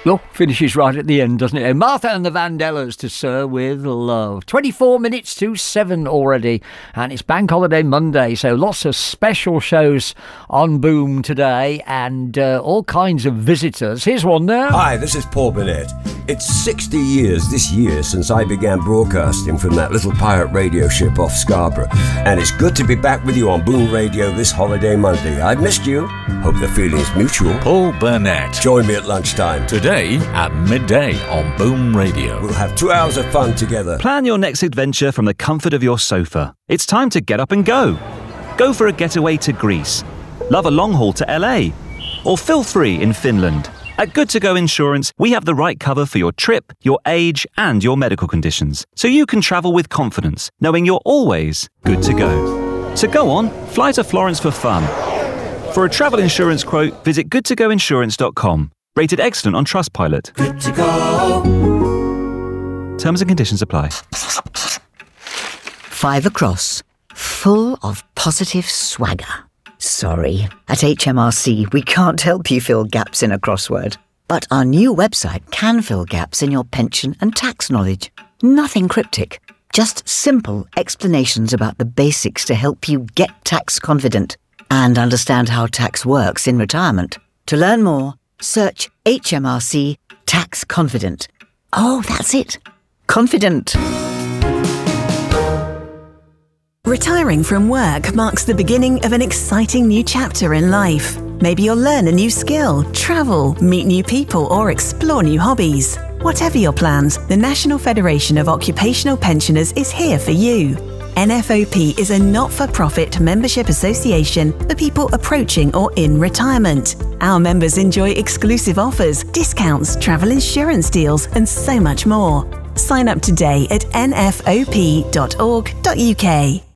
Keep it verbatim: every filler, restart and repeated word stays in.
Well, finishes right at the end, doesn't it? And Martha and the Vandellas to Sir with Love. twenty-four minutes to seven already, and it's Bank Holiday Monday, so lots of special shows on Boom today, and uh, all kinds of visitors. Here's one now. Hi, this is Paul Burnett. It's sixty years this year since I began broadcasting from that little pirate radio ship off Scarborough, and it's good to be back with you on Boom Radio this holiday Monday. I've missed you. Hope the feeling's mutual. Paul Burnett. Join me at lunchtime. Today at midday on Boom Radio. We'll have two hours of fun together. Plan your next adventure from the comfort of your sofa. It's time to get up and go. Go for a getaway to Greece. Love a long haul to L A. Or feel free in Finland. At Good To Go Insurance, we have the right cover for your trip, your age, and your medical conditions, so you can travel with confidence, knowing you're always good to go. So go on, fly to Florence for fun. For a travel insurance quote, visit good to go insurance dot com. Rated excellent on Trustpilot. Good to go. Terms and conditions apply. Five across, full of positive swagger. Sorry, at H M R C we can't help you fill gaps in a crossword. But our new website can fill gaps in your pension and tax knowledge. Nothing cryptic, just simple explanations about the basics to help you get tax confident and understand how tax works in retirement. To learn more, search H M R C Tax Confident. Oh, that's it. Confident. Retiring from work marks the beginning of an exciting new chapter in life. Maybe you'll learn a new skill, travel, meet new people, or explore new hobbies. Whatever your plans, the National Federation of Occupational Pensioners is here for you. N F O P is a not-for-profit membership association for people approaching or in retirement. Our members enjoy exclusive offers, discounts, travel insurance deals, and so much more. Sign up today at n f o p dot org dot u k.